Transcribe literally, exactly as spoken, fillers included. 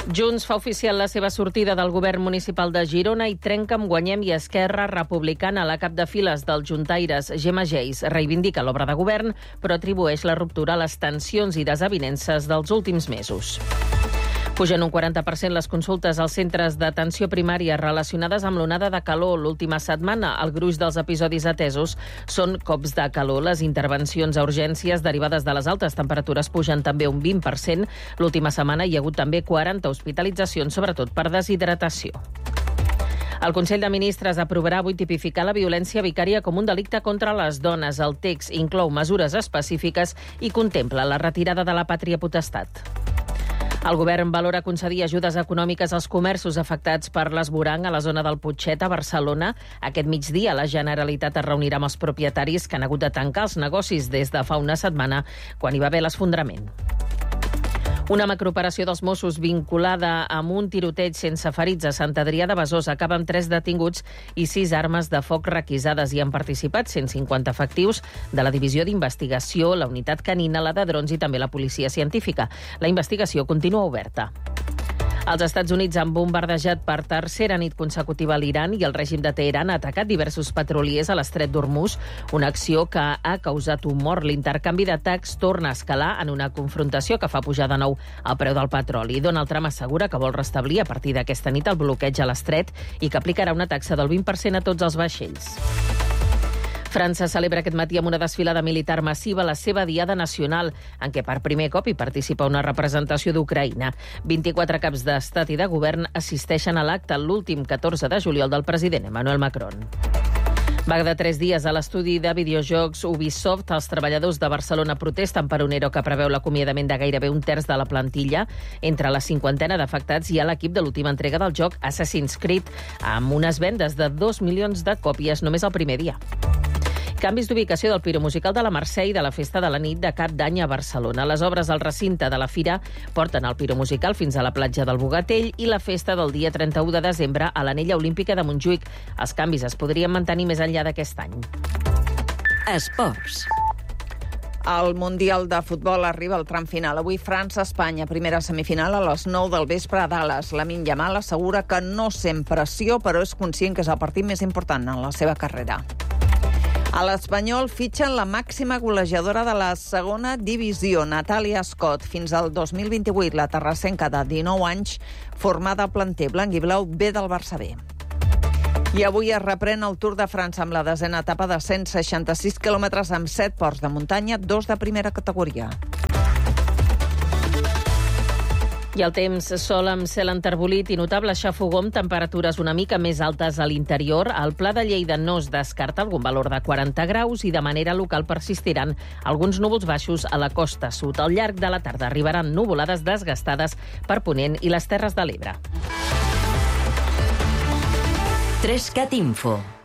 Junts fa oficial la seva sortida del govern municipal de Girona i trenca amb Guanyem i Esquerra Republicana. La cap de files dels juntaires, Gemma Geis, reivindica l'obra de govern, però atribueix la ruptura a les tensions i desavinences dels últims mesos. Pugen un quaranta per cent les consultes als centres d'atenció primària relacionades amb l'onada de calor. L'última setmana, el gruix dels episodis atesos són cops de calor. Les intervencions a urgències derivades de les altes temperatures pugen també un vint per cent. L'última setmana hi ha hagut també quaranta hospitalitzacions, sobretot per deshidratació. El Consell de Ministres aprovarà avui tipificar la violència vicària com un delicte contra les dones. El text inclou mesures específiques i contempla la retirada de la pàtria potestat. El govern valora concedir ajudes econòmiques als comerços afectats per l'esborang a la zona del Putxet, a Barcelona. Aquest migdia la Generalitat es reunirà amb els propietaris que han hagut de tancar els negocis des de fa una setmana, quan hi va haver l'esfondrament. Una macrooperació dels Mossos vinculada amb un tiroteig sense ferits a Sant Adrià de Besòs acaba amb tres detinguts i sis armes de foc requisades. Hi han participat cent cinquanta efectius de la Divisió d'Investigació, la Unitat Canina, la de Drons i també la Policia Científica. La investigació continua oberta. Els Estats Units han bombardejat per tercera nit consecutiva l'Iran i el règim de Teheran ha atacat diversos petroliers a l'estret d'Hormuz, una acció que ha causat un mort. L'intercanvi d'atacs torna a escalar en una confrontació que fa pujar de nou el preu del petroli. Donald Trump assegura que vol restablir a partir d'aquesta nit el bloqueig a l'estret i que aplicarà una taxa del vint per cent a tots els vaixells. França celebra aquest matí amb una desfilada militar massiva la seva Diada Nacional, en què per primer cop hi participa una representació d'Ucraïna. vint-i-quatre caps d'estat i de govern assisteixen a l'acte l'últim catorze de juliol del president Emmanuel Macron. Vaga de tres dies a l'estudi de videojocs Ubisoft. Els treballadors de Barcelona protesten per un ERO que preveu l'acomiadament de gairebé un terç de la plantilla. Entre la cinquantena d'afectats hi ha l'equip de l'última entrega del joc Assassin's Creed, amb unes vendes de dos milions de còpies només el primer dia. Canvis d'ubicació del piromusical de la Mercè i de la Festa de la Nit de Cap d'Any a Barcelona. Les obres al recinte de la fira porten el piromusical fins a la platja del Bogatell i la festa del dia trenta-u de desembre a l'Anella Olímpica de Montjuïc. Els canvis es podrien mantenir més enllà d'aquest any. Esports. El Mundial de Futbol arriba al tram final. Avui França-Espanya, primera semifinal a les nou del vespre a Dallas. Lamine Yamal assegura que no sent pressió, però és conscient que és el partit més important en la seva carrera. A l'Espanyol fitxen la màxima golejadora de la segona divisió, Natàlia Scott. Fins al dos mil vint-i-vuit, la terrassenca de dinou anys, formada al planter blanc i blau B del Barça B. I avui es reprèn el Tour de França amb la desena etapa de cent seixanta-sis quilòmetres amb set ports de muntanya, dos de primera categoria. I el temps, sol amb cel enterbolit i notable xafogó amb temperatures una mica més altes a l'interior. Al Pla de Lleida no es descarta algun valor de quaranta graus i de manera local persistiran alguns núvols baixos a la costa sud. Al llarg de la tarda arribaran nuvolades desgastades per Ponent i les Terres de l'Ebre. tres cat Info.